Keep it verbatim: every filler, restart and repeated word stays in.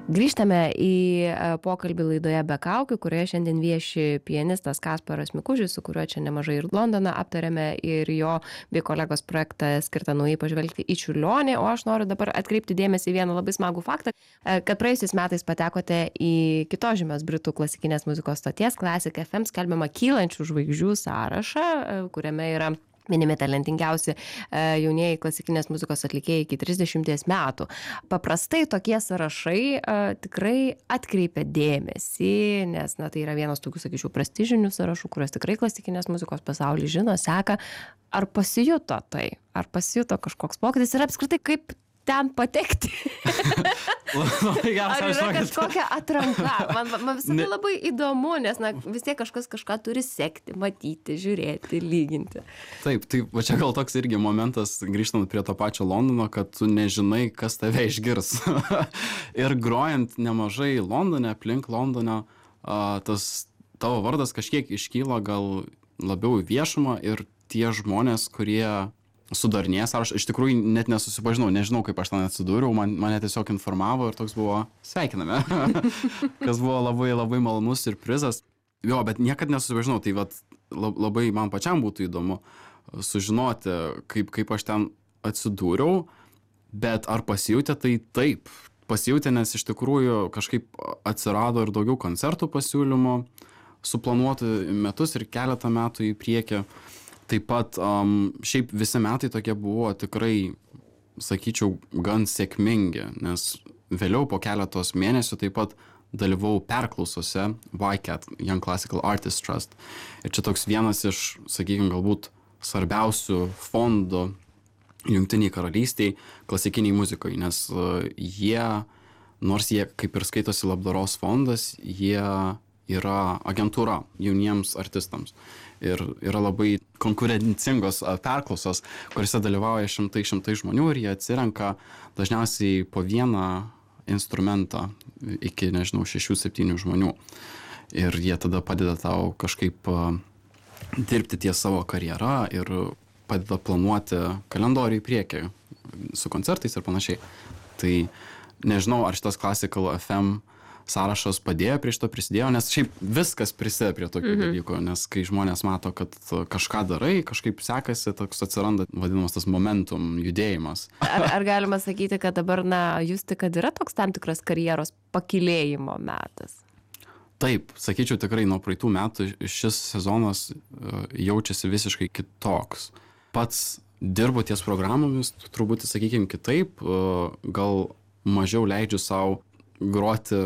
Grįžtame į pokalbį laidoje Be kaukių, kurioje šiandien vieši pianistas Kasparas Mikužis, su kuriuo čia nemažai ir Londoną aptarėme, ir jo bei kolegos projektą skirtą naujai pažvelgti į Čiurlionį. O aš noriu dabar atkreipti dėmesį į vieną labai smagų faktą, kad praėjusiais metais patekote į kitos žymios Britų klasikinės muzikos stoties Classic F M skelbiamą kylančių žvaigždžių sąrašą, kuriame yra minimi talentingiausi jaunieji klasikinės muzikos atlikėjai iki trisdešimties metų. Paprastai tokie sąrašai a, tikrai atkreipia dėmesį, nes na, tai yra vienas tokių, sakyčiau, prestižinių sąrašų, kurios tikrai klasikinės muzikos pasaulyje žino, seka. Ar pasijuto tai? Ar pasijuto kažkoks pokytis ir apskritai kaip ten patekti? Labai geras, ar yra kažkokia atranka? Man, man visada ne... labai įdomu, nes na, vis tiek kažkas kažką turi sekti, matyti, žiūrėti, lyginti. Taip, tai va čia gal toks irgi momentas, grįžtant prie to pačio Londono, kad tu nežinai, kas tave išgirs. Ir grojant nemažai Londone, aplink Londono, tas tavo vardas kažkiek iškyla gal labiau į viešumą ir tie žmonės, kurie sudarinės, ar aš iš tikrųjų net nesusipažinau, nežinau, kaip aš ten atsidūriau, man, mane tiesiog informavo ir toks buvo sveikiname, kas buvo labai labai malonus siurprizas. Jo, bet niekad nesusipažinau, tai vat, labai man pačiam būtų įdomu sužinoti, kaip, kaip aš ten atsidūriau, bet ar pasijautė, tai taip, pasijautė, nes iš tikrųjų kažkaip atsirado ir daugiau koncertų pasiūlymų, suplanuoti metus ir keletą metų į priekį. Taip pat um, šiaip visi metai tokie buvo tikrai, sakyčiau, gan sėkmingi, nes vėliau po keletos mėnesių taip pat dalyvau perklausose Y C A T, Young Classical Artists Trust. Ir čia toks vienas iš, sakykime, galbūt svarbiausių fondų Jungtiniai karalystiai klasikiniai muzikai, nes uh, jie, nors jie kaip ir skaitosi labdaros fondas, jie yra agentūra jauniems artistams. Ir yra labai konkurencingos perklausos, kuriuose dalyvauja šimtai šimtai žmonių ir jie atsirenka dažniausiai po vieną instrumentą iki, nežinau, šešių septynių žmonių. Ir jie tada padeda tau kažkaip dirbti ties savo karjerą ir padeda planuoti kalendorių į priekį su koncertais ir panašiai. Tai nežinau, ar šitas Classical F M sąrašas padėjo, prie šito prisidėjo, nes šiaip viskas prisidėjo prie tokių mm-hmm. dalykų, nes kai žmonės mato, kad kažką darai, kažkaip sekasi, toks atsiranda vadinamas tas momentum, judėjimas. Ar, ar galima sakyti, kad dabar, na, justi, kad yra toks tam tikras karjeros pakilėjimo metas? Taip, sakyčiau tikrai nuo praeitų metų šis sezonas jaučiasi visiškai kitoks. Pats dirbu ties programomis, turbūt, sakykime, kitaip, gal mažiau leidžiu sau groti